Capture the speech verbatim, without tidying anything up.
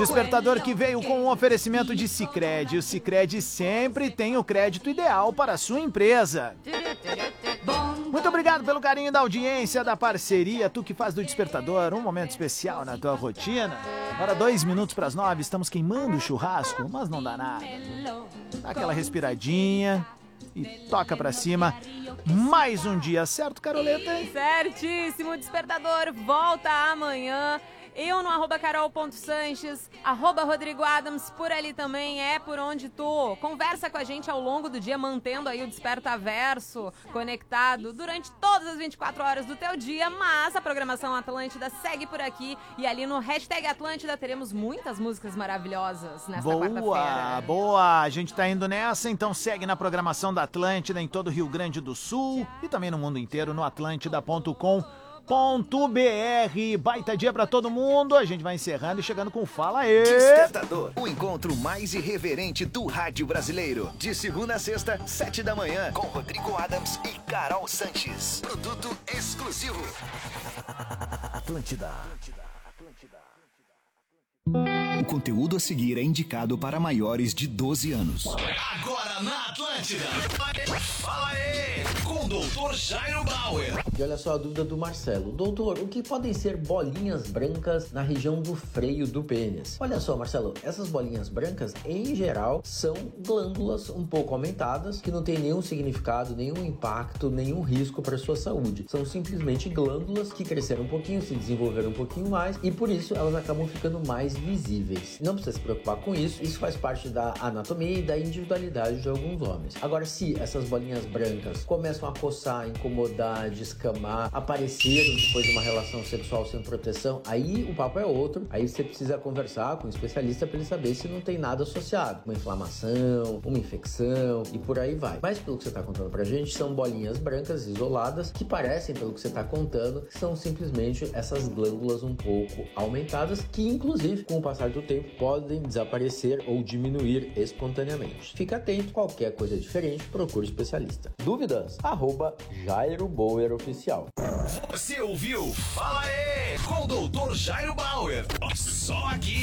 Despertador que veio com um oferecimento de Sicredi. O Sicredi sempre tem o crédito ideal para a sua empresa. Muito obrigado pelo carinho da audiência, da parceria, tu que faz do Despertador um momento especial na tua rotina. Agora dois minutos para as nove, estamos queimando o churrasco, mas não dá nada. Dá aquela respiradinha e toca pra cima. Mais um dia, certo, Caroleta? Certíssimo, o Despertador volta amanhã. Eu no arroba carol.sanches, arroba Rodrigo Adams, por ali também é por onde tu conversa com a gente ao longo do dia, mantendo aí o Despertaverso conectado durante todas as vinte e quatro horas do teu dia, mas a programação Atlântida segue por aqui e ali no hashtag Atlântida teremos muitas músicas maravilhosas nesta quarta-feira. Boa, boa, a gente tá indo nessa, então segue na programação da Atlântida em todo o Rio Grande do Sul e também no mundo inteiro no atlântida ponto com ponto br. Baita dia pra todo mundo. A gente vai encerrando e chegando com Fala Aí. Despertador, o encontro mais irreverente do rádio brasileiro. De segunda a sexta, sete da manhã, com Rodrigo Adams e Carol Sanches. Produto exclusivo. Atlântida. O conteúdo a seguir é indicado para maiores de doze anos. Agora na Atlântida. Fala aí, com o doutor Jairo Bauer. E olha só a dúvida do Marcelo. Doutor, o que podem ser bolinhas brancas na região do freio do pênis? Olha só, Marcelo, essas bolinhas brancas, em geral, são glândulas um pouco aumentadas, que não tem nenhum significado, nenhum impacto, nenhum risco para a sua saúde. São simplesmente glândulas que cresceram um pouquinho, se desenvolveram um pouquinho mais, e por isso elas acabam ficando mais visíveis. Não precisa se preocupar com isso, isso faz parte da anatomia e da individualidade de alguns homens. Agora, se essas bolinhas brancas começam a coçar, incomodar, descamar, apareceram depois de uma relação sexual sem proteção, aí o papo é outro, aí você precisa conversar com um especialista para ele saber se não tem nada associado, uma inflamação, uma infecção e por aí vai. Mas pelo que você está contando pra gente, são bolinhas brancas isoladas que parecem, pelo que você está contando, são simplesmente essas glândulas um pouco aumentadas que, inclusive, com o passar do tempo, podem desaparecer ou diminuir espontaneamente. Fica atento, qualquer coisa diferente, procure especialista. Dúvidas? Arroba Jairo Bauer Oficial. Você ouviu? Fala aí, com o doutor Jairo Bauer. Só aqui